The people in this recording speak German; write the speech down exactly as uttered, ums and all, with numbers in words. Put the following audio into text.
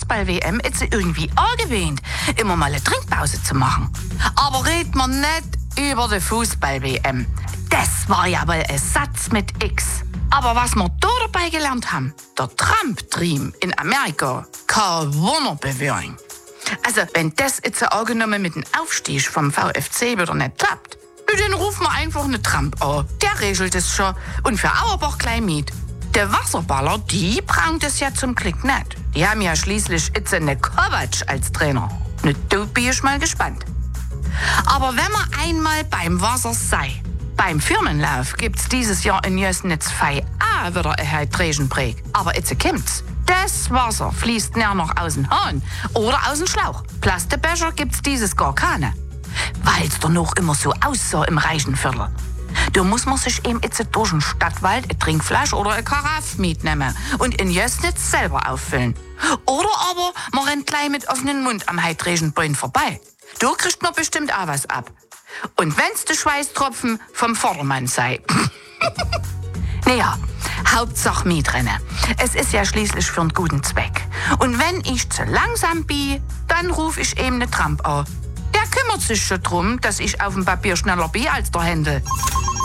Fußball-W M ist sie irgendwie angewöhnt, immer mal eine Trinkpause zu machen. Aber red man nicht über die Fußball-W M. Das war ja wohl ein Satz mit X. Aber was wir da dabei gelernt haben, der Trump-Dream in Amerika kann Wunder bewirken. Also, wenn das jetzt angenommen mit dem Aufstieg vom V F C wieder nicht klappt, dann rufen wir einfach einen Trump an. Der regelt es schon. Und für Auerbach gleich mit. Der Wasserballer, die brauchen das ja zum Glück nicht. Die haben ja schließlich jetzt eine Kovac als Trainer. Ne, da bin ich mal gespannt. Aber wenn man einmal beim Wasser sei, beim Firmenlauf gibt's dieses Jahr in Jösnitz Fei auch wieder ein Hydrogenbreak. Aber jetzt kommt's. Das Wasser fließt näher noch aus dem Hahn oder aus dem Schlauch. Plastikbecher gibt's dieses gar keine. Weil's doch noch immer so aussah im reichen Viertel. Da muss man sich eben jetzt durch den Stadtwald eine Trinkflasche oder eine Karaffe mitnehmen und in Jösnitz selber auffüllen. Oder aber man rennt gleich mit offenem Mund am Hydrogenbrunnen vorbei. Da kriegt man bestimmt auch was ab. Und wenn's der Schweißtropfen vom Vordermann sei. Naja, Hauptsache mitrennen. Es ist ja schließlich für einen guten Zweck. Und wenn ich zu langsam bin, dann ruf ich eben ne Trump an. Der kümmert sich schon drum, dass ich auf dem Papier schneller bin als der Händel.